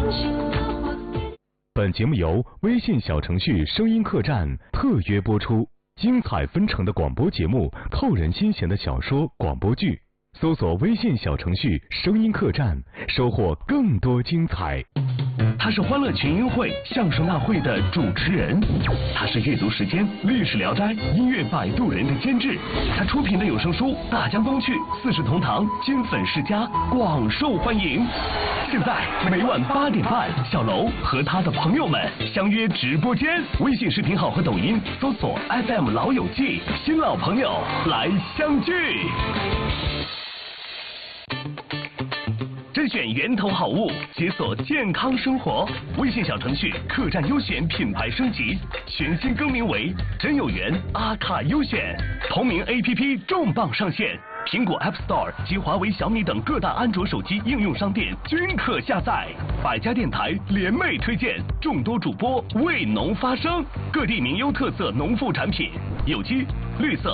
本节目由微信小程序声音客栈特约播出，精彩纷呈的广播节目，扣人心弦的小说广播剧，搜索微信小程序声音客栈，收获更多精彩。 他是欢乐群英会、相声大会的主持人，他是阅读时间、历史聊斋、音乐摆渡人的监制，他出品的有声书《大江东去》《四世同堂》《金粉世家》广受欢迎。现在每晚8点半，小楼和他的朋友们相约直播间，微信视频号和抖音搜索 FM 老友记，新老朋友来相聚。甄选源头好物，解锁健康生活。微信小程序客栈优选品牌升级，全新更名为真有缘阿卡优选。同名 APP 重磅上线，苹果 App Store 及华为、小米等各大安卓手机应用商店均可下载。百家电台联袂推荐，众多主播为农发声，各地名优特色农副产品，有机、绿色、